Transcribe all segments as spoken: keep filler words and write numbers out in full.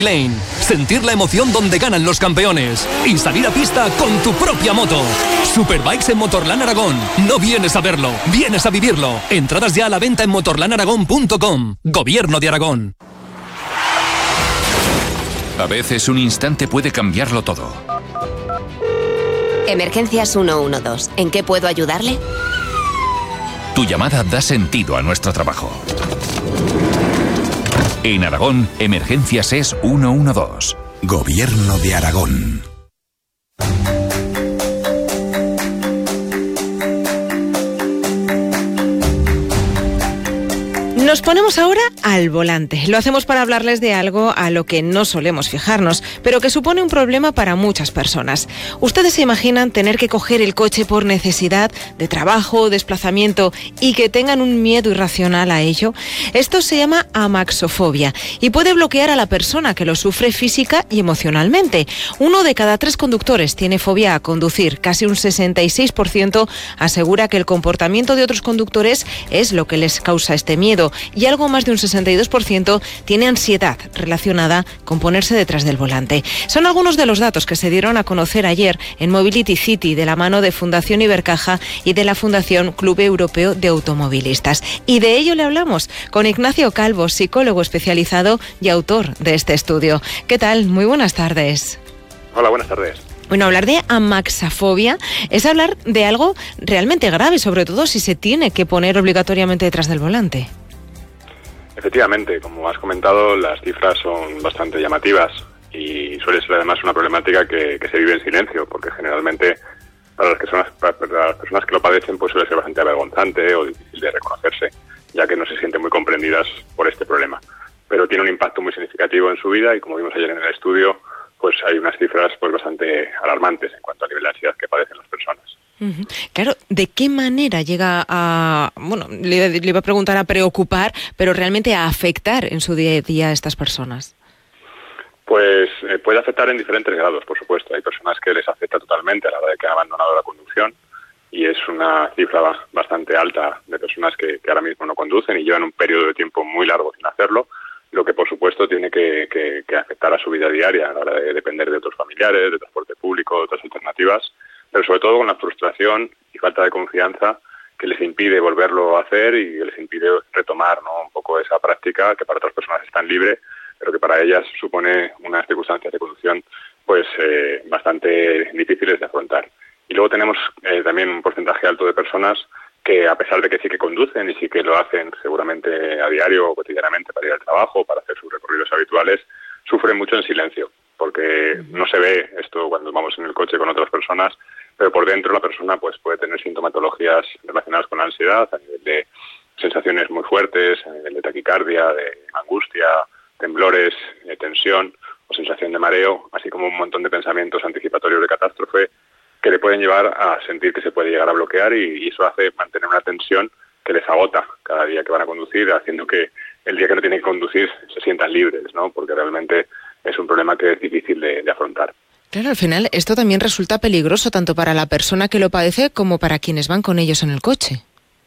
Lane, sentir la emoción donde ganan los campeones y salir a pista con tu propia moto. Superbikes en Motorland Aragón. No vienes a verlo, vienes a vivirlo. Entradas ya a la venta en motorland aragón punto com. Gobierno de Aragón. A veces un instante puede cambiarlo todo. Emergencias ciento doce. ¿En qué puedo ayudarle? Tu llamada da sentido a nuestro trabajo. En Aragón, Emergencias es ciento doce. Gobierno de Aragón. Nos ponemos ahora al volante. Lo hacemos para hablarles de algo a lo que no solemos fijarnos, pero que supone un problema para muchas personas. Ustedes se imaginan tener que coger el coche por necesidad de trabajo, desplazamiento y que tengan un miedo irracional a ello. Esto se llama amaxofobia y puede bloquear a la persona que lo sufre física y emocionalmente. Uno de cada tres conductores tiene fobia a conducir. Casi un sesenta y seis por ciento asegura que el comportamiento de otros conductores es lo que les causa este miedo. Y algo más de un sesenta y dos por ciento tiene ansiedad relacionada con ponerse detrás del volante. Son algunos de los datos que se dieron a conocer ayer en Mobility City de la mano de Fundación Ibercaja y de la Fundación Club Europeo de Automovilistas. Y de ello le hablamos con Ignacio Calvo, psicólogo especializado y autor de este estudio. ¿Qué tal? Muy buenas tardes. Hola, buenas tardes. Bueno, hablar de amaxafobia es hablar de algo realmente grave, sobre todo si se tiene que poner obligatoriamente detrás del volante. Efectivamente, como has comentado, las cifras son bastante llamativas y suele ser además una problemática que, que se vive en silencio, porque generalmente para las, personas, para las personas que lo padecen pues suele ser bastante avergonzante o difícil de reconocerse, ya que no se sienten muy comprendidas por este problema. Pero tiene un impacto muy significativo en su vida y, como vimos ayer en el estudio, pues hay unas cifras pues bastante alarmantes en cuanto al nivel de ansiedad que padecen las personas. Uh-huh. Claro, ¿de qué manera llega a, bueno, le, le iba a preguntar a preocupar, pero realmente a afectar en su día a día a estas personas? Pues eh, puede afectar en diferentes grados, por supuesto. Hay personas que les afecta totalmente a la hora de que han abandonado la conducción y es una cifra bastante alta de personas que, que ahora mismo no conducen y llevan un periodo de tiempo muy largo sin hacerlo, lo que por supuesto tiene que, que, que afectar a su vida diaria a la hora de depender de otros familiares, de transporte público, de otras alternativas, pero sobre todo con la frustración y falta de confianza que les impide volverlo a hacer y que les impide retomar, ¿no?, un poco esa práctica que para otras personas es tan libre, pero que para ellas supone unas circunstancias de conducción pues eh, bastante difíciles de afrontar. Y luego tenemos eh, también un porcentaje alto de personas que, a pesar de que sí que conducen y sí que lo hacen seguramente a diario o cotidianamente para ir al trabajo, para hacer sus recorridos habituales, sufren mucho en silencio, porque no se ve esto cuando vamos en el coche con otras personas, pero por dentro la persona pues puede tener sintomatologías relacionadas con la ansiedad, a nivel de sensaciones muy fuertes, a nivel de taquicardia, de angustia, temblores, de tensión o sensación de mareo, así como un montón de pensamientos anticipatorios de catástrofe que le pueden llevar a sentir que se puede llegar a bloquear y, y eso hace mantener una tensión que les agota cada día que van a conducir, haciendo que el día que no tienen que conducir se sientan libres, ¿no?, porque realmente es un problema que es difícil de, de afrontar. Claro, al final esto también resulta peligroso tanto para la persona que lo padece como para quienes van con ellos en el coche.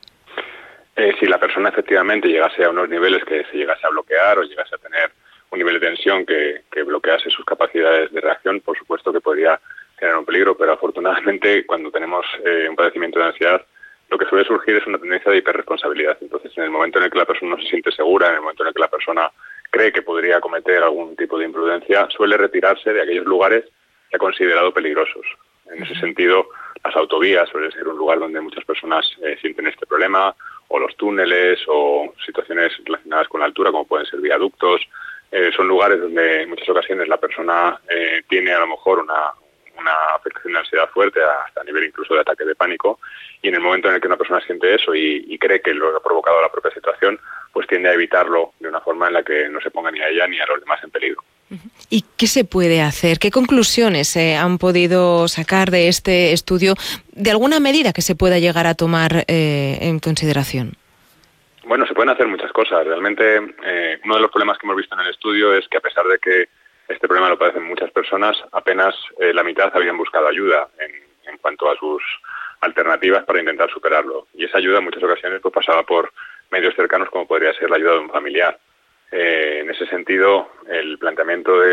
Eh, si la persona efectivamente llegase a unos niveles que se llegase a bloquear o llegase a tener un nivel de tensión que, que bloquease sus capacidades de reacción, por supuesto que podría generar un peligro, pero afortunadamente cuando tenemos eh, un padecimiento de ansiedad, lo que suele surgir es una tendencia de hiperresponsabilidad. Entonces, en el momento en el que la persona no se siente segura, en el momento en el que la persona cree que podría cometer algún tipo de imprudencia, suele retirarse de aquellos lugares que ha considerado peligrosos. En ese sentido, las autovías suelen ser un lugar donde muchas personas eh, sienten este problema, o los túneles, o situaciones relacionadas con la altura, como pueden ser viaductos. Eh, son lugares donde en muchas ocasiones la persona eh, tiene a lo mejor una, una afectación de ansiedad fuerte, hasta a nivel incluso de ataque de pánico, y en el momento en el que una persona siente eso y, y cree que lo ha provocado la propia situación, pues tiende a evitarlo de una forma en la que no se ponga ni a ella ni a los demás en peligro. ¿Y qué se puede hacer? ¿Qué conclusiones se eh, han podido sacar de este estudio? ¿De alguna medida que se pueda llegar a tomar eh, en consideración? Bueno, se pueden hacer muchas cosas. Realmente eh, uno de los problemas que hemos visto en el estudio es que, a pesar de que este problema lo padecen muchas personas, apenas eh, la mitad habían buscado ayuda en, en cuanto a sus alternativas para intentar superarlo. Y esa ayuda en muchas ocasiones pues pasaba por medios cercanos, como podría ser la ayuda de un familiar. Eh, en ese sentido, el planteamiento de